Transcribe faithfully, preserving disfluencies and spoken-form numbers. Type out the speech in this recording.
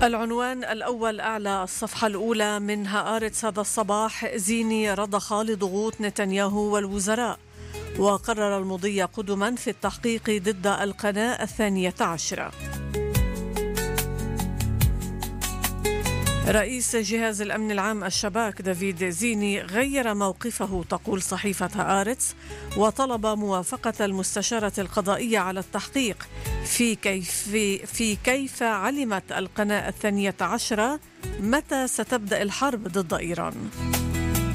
العنوان الأول أعلى الصفحة الأولى من هآرتس هذا الصباح: زيني رضخ لضغوط نتنياهو والوزراء، وقرر المضي قدما في التحقيق ضد القناة الثانية عشرة. رئيس جهاز الأمن العام الشباك دافيد زيني غير موقفه، تقول صحيفة هآرتس، وطلب موافقة المستشارة القضائية على التحقيق في كيف في كيف علمت القناة الثانية عشرة متى ستبدأ الحرب ضد إيران.